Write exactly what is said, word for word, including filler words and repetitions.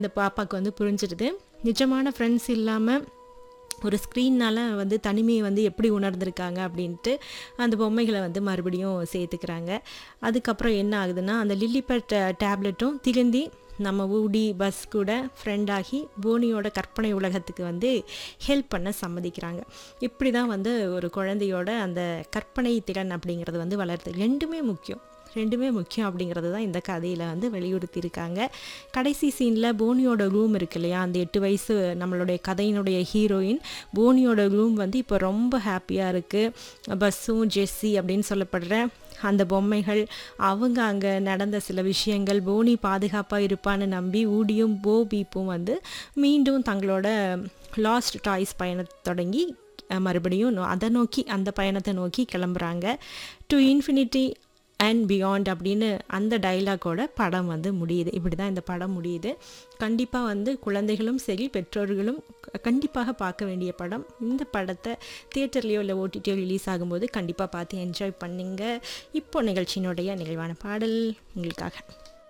இந்த பாப்பாவுக்கு வந்து புரிஞ்சிடுது. நிஜமான ஃப்ரெண்ட்ஸ் இல்லாமல் ஒரு ஸ்க்ரீன்னால் வந்து தனிமையை வந்து எப்படி உணர்ந்திருக்காங்க அப்படின்ட்டு அந்த பொம்மைகளை வந்து மறுபடியும் சேர்த்துக்கிறாங்க. அதுக்கப்புறம் என்ன ஆகுதுன்னா, அந்த லில்லிபட் டேப்லெட்டும் திருந்தி நம்ம ஊடி பஸ் கூட ஃப்ரெண்டாகி போனியோட கற்பனை உலகத்துக்கு வந்து ஹெல்ப் பண்ண சம்மதிக்கிறாங்க. இப்படி தான் வந்து ஒரு குழந்தையோட அந்த கற்பனை திறன் அப்படிங்கிறது வந்து வளருது. ரெண்டுமே முக்கியம் ரெண்டுமே முக்கியம் அப்படிங்கிறது தான் இந்த கதையில் வந்து வலியுறுத்தியிருக்காங்க. கடைசி சீனில் போனியோட ரூம் இருக்கு இல்லையா, அந்த எட்டு வயசு நம்மளுடைய கதையினுடைய ஹீரோயின் போனியோட ரூம் வந்து இப்போ ரொம்ப ஹாப்பியாக இருக்குது. பஸ்ஸும் ஜெஸ்ஸி அப்படின்னு சொல்லப்படுற அந்த பொம்மைகள் அவங்க அங்கே நடந்த சில விஷயங்கள், போனி பாதுகாப்பாக இருப்பான்னு நம்பி ஊடியும் போ பீப்பும் வந்து மீண்டும் தங்களோட லாஸ்ட் டாய்ஸ் பயணத்தை தொடங்கி மறுபடியும் அதை நோக்கி அந்த பயணத்தை நோக்கி கிளம்புறாங்க. டு இன்ஃபினிட்டி அண்ட் பியாண்ட் அப்படின்னு அந்த டைலாக்கோட படம் வந்து முடியுது. இப்படி தான் இந்த படம் முடியுது. கண்டிப்பாக வந்து குழந்தைகளும் சரி பெற்றோர்களும் கண்டிப்பாக பார்க்க வேண்டிய படம். இந்த படத்தை தியேட்டர்லேயோ இல்லை ஓடிடியோ ரிலீஸ் ஆகும்போது கண்டிப்பாக பார்த்து என்ஜாய் பண்ணுங்க. இப்போ நிகழ்ச்சியினுடைய நிறைவான பாடல் உங்களுக்காக.